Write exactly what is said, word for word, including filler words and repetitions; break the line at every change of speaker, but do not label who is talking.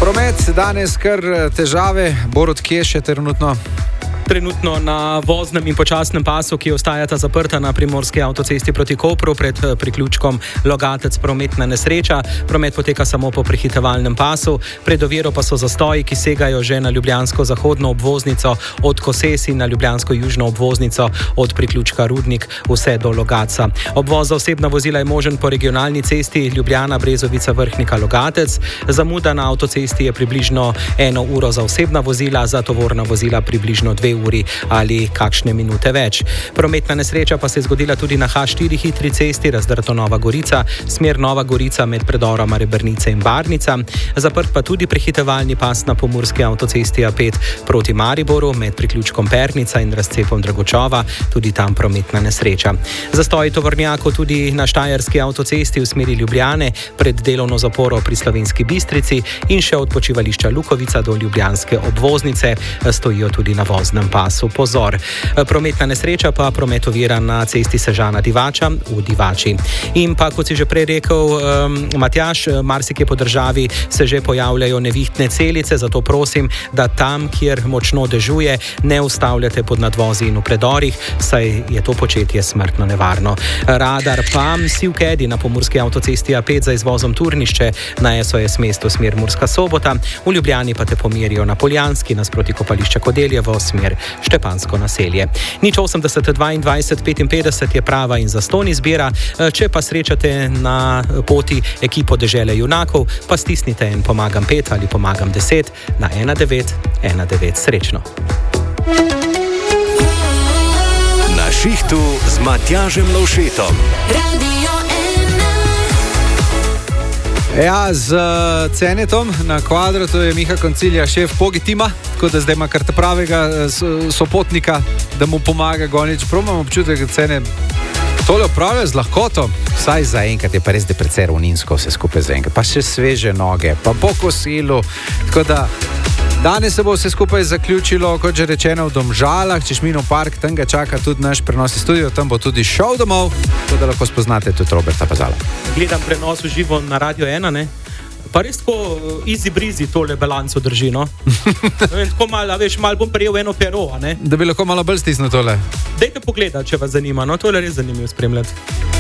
Promet danes kar težave, Borut, kje še trenutno?
Trenutno na voznem in počasnem pasu, ki ostajata zaprta na primorski avtocesti proti Kopru pred priključkom Logatec, prometna nesreča. Promet poteka samo po prehitevalnem pasu, pred oviro pa so zastoji, ki segajo že na ljubljansko zahodno obvoznico od Koses in na ljubljansko južno obvoznico od priključka Rudnik vse do Logatca. Obvoz za osebna vozila je možen po regionalni cesti Ljubljana, Brezovica, Vrhnika, Logatec. Zamuda na avtocesti je približno eno uro za osebna vozila, za tovorna vozila približno dve uri ali kakšne minute več. Prometna nesreča pa se je zgodila tudi na ha štiri hitri cesti, razdrto Nova Gorica, smer Nova Gorica med predoroma Rebrnice in Barnica. Zaprt pa tudi prehitevalni pas na pomurski avtocesti A pet proti Mariboru med priključkom Pernica in razcepom Dragočova, tudi tam prometna nesreča. Zastoji tovornjakov tudi na štajerski avtocesti v smeri Ljubljane pred delovno zaporo pri Slovenski Bistrici in še od počivališča Lukovica do ljubljanske obvoznice stojijo tudi na voznem pasu. Pozor. Prometna nesreča pa promet ovira na cesti Sežana Divača v Divači. In pa, kot si že prej rekel, um, Matjaž, marsikje po državi se že pojavljajo nevihtne celice, zato prosim, da tam, kjer močno dežuje, ne ustavljate pod nadvozi in v predorih, saj je to početje smrtno nevarno. Radar pa Sivkedi na pomurski avtocesti A pet za izvozom Turnišče na es o es mesto smer Murska Sobota, v Ljubljani pa te pomirijo na Poljanski nasproti kopališča Kodeljevo smer Štepansko naselje. Nič osemdeset dvaindvajset petinpetdeset je prava in zastonj izbira. Če pa srečate na poti ekipo Dežele junakov, pa stisnite en pomagam pet ali pomagam deset na ena devet ena devet. Srečno.
Na šihtu z Matjažem Lovšetom.
Ja, z Cenetom na kvadratu je Miha Koncilija šef Pogi tima, tako da zdaj ima kar pravega sopotnika, da mu pomaga gonič. Prav imam občutek, da Cene tole opravlja z lahkoto.
Vsaj za enkrat je pa res, da precej ravninsko vse skupaj za enkrat. Pa še sveže noge, pa po kosilu. Tako da danes se bo vse skupaj zaključilo, kot že rečeno, v Domžalah, Češminov park, tam ga čaka tudi naš prenos iz studio, tam bo tudi šel domov, tako da lahko spoznate tudi Roberta Pazala.
Gledam prenos v živo na Radio ena, ne? Pa res tako easy breezy tole balanco drži, no? Tako malo, veš, malo bom prijel eno pero, ne?
Da bi lahko malo bolj stisnil tole.
Dajte pogledati, če vas zanima, no? Tole je res zanimivo spremljati.